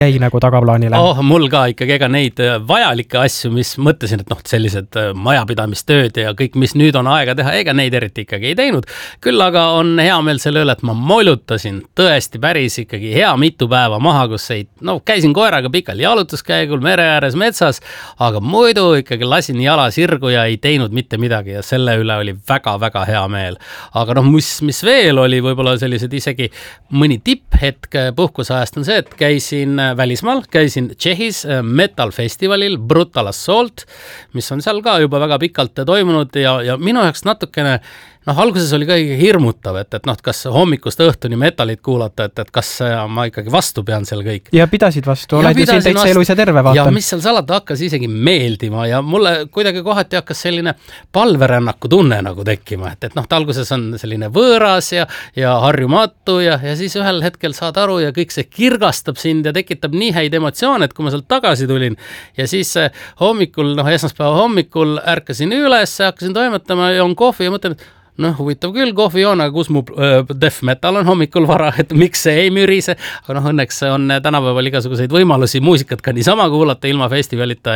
jäi nagu tagaplaanile? Mul ka ikkagi ega neid vajalikke asju, mis mõtlesin, et sellised majapidamistööd ja kõik, mis nüüd on aega teha, ega neid eriti ikkagi ei teinud. Küll aga on hea meel selle üle, et ma molutasin tõesti päris ikkagi hea mitu päeva maha, kus käisin koeraga pikal jalutuskäigul, mere ääres metsas, aga muidu ikkagi lasin jala sirgu ja ei teinud mitte midagi ja selle üle oli väga-väga hea meel. Aga mis veel oli võib-olla sellised isegi mõni tipphetk puhkusajast on see, et käisin välismaal, käisin Tšehhis Metal Festivalil Brutal Assault, mis on seal ka juba väga pikalt toimunud ja minu jaoks natukene alguses oli ka hirmutav, et kas hommikust õhtuni metalit kuulata, et kas ma ikkagi vastu pean seal kõik. Ja pidasid vastu, oled ju siin täitsa elus ja terve vaatan. Ja mis seal salata hakkas isegi meeldima ja mulle kuidagi kohati hakkas selline palverännaku tunne nagu tekkima, et alguses on selline võõras ja harjumatu ja siis ühel hetkel saad aru ja kõik see kirgastab sind ja tekitab nii häid emotsioone, et kui ma sealt tagasi tulin ja siis hommikul, esmaspäeva hommikul ärkasin üles, hakkasin toimetama, joon kohvi ja mõtlen, huvitav küll, kohvi joon, aga kus mu death metal on hommikul vara, et miks see ei mürise, aga õnneks on tänapäeval igasuguseid võimalusi muusikat ka niisama kuulata ilma festivalita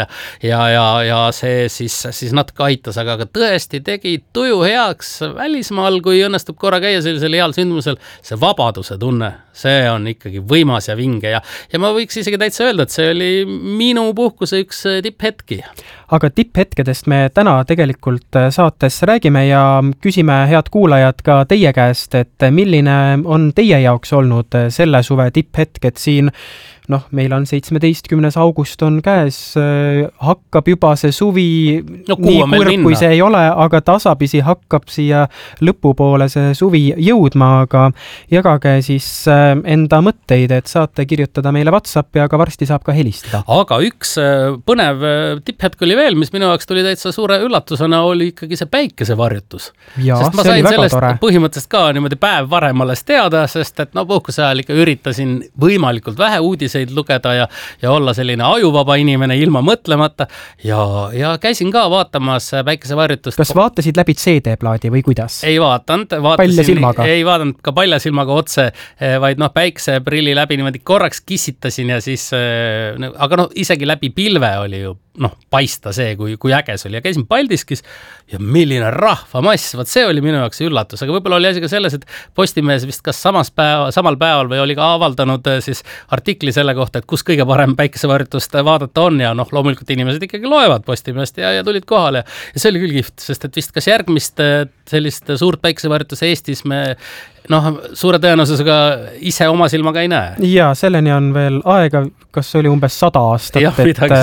ja see siis natuke aitas, aga tõesti tegi tuju heaks välismaal, kui õnnestub korra käia sellisel heal sündmusel, see vabaduse tunne, see on ikkagi võimas ja vinge ja ma võiks isegi täitsa öelda, et see oli minu puhkuse üks tipphetki. Aga tipphetkedest me täna tegelikult saates räägime ja küsime head kuulajad ka teie käest, et milline on teie jaoks olnud selle suve tipphetk, et siin meil on 17. august on käes, hakkab juba see suvi nii kurb, kui see ei ole, aga tasapisi hakkab siia lõpupoole see suvi jõudma, aga jagage siis enda mõtteid, et saate kirjutada meile WhatsAppi, aga varsti saab ka helistada. Aga üks põnev tipphetk oli veel, mis minu jaoks tuli täitsa suure üllatusena, oli ikkagi see päikesevarjutus. Ja, sest ma sain sellest põhimõtteliselt ka niimoodi päev varem alles teada, sest et puhkuse ajal ikka üritasin võimalikult vähe uudiseid lugeda ja olla selline ajuvaba inimene ilma mõtlemata ja käisin ka vaatamas päikesevarjutust. Kas vaatasid läbi CD-plaadi või kuidas? Ei vaatanud. Ei vaadanud ka palja silmaga otse, vaid päikseprilli läbi niimoodi korraks kissitasin ja siis, aga isegi läbi pilve oli ju paista see, kui äges oli ja käisin Paldiskis ja milline rahvamass, see oli minu jaoks üllatus, aga võib-olla oli asi ka selles, et Postimees vist kas samal päeval või oli ka avaldanud siis artikli selle kohta, et kus kõige parem päikesevarjutust vaadata on ja loomulikult inimesed ikkagi loevad Postimeest ja tulid kohale ja see oli küll kihvt, sest et vist kas järgmist sellist suurt päikesevarjutuse Eestis me suure tõenäosusega ise oma silmaga ei näe. Ja selleni on veel aega, kas oli umbes 100 aastat,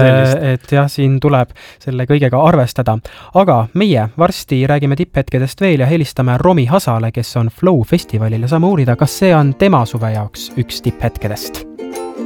et jah, siin tuleb selle kõigega arvestada. Aga meie varsti räägime tipphetkedest veel ja helistame Romi Hasale, kes on Flow festivalil ja saame uurida, kas see on tema suve jaoks üks tipphetkedest.